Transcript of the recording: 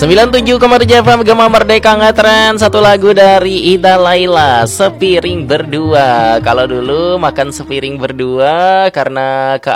97,7 FM Gema Merdeka ngetren. Satu lagu dari Ida Laila, Sepiring Berdua. Kalau dulu makan sepiring berdua karena